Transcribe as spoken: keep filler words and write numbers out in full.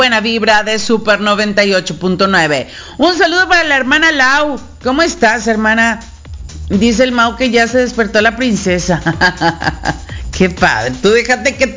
Buena vibra de Super noventa y ocho punto nueve. Un saludo para la hermana Lau. ¿Cómo estás, hermana? Dice el Mau que ya se despertó la princesa. Qué padre. Tú déjate que